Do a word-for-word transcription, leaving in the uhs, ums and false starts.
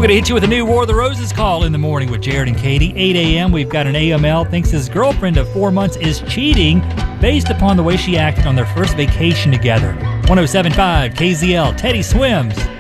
We're going to hit you with a new War of the Roses call in the morning with Jared and Katie. eight a.m. We've got an A M L. Thinks his girlfriend of four months is cheating based upon the way she acted on their first vacation together. one oh seven point five K Z L. Teddy Swims.